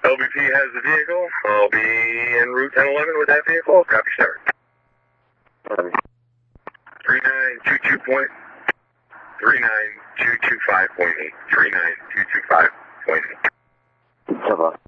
LVP has the vehicle. I'll be en route 1011 with that vehicle. Copy, start. 39225.8. 39225.8. 7.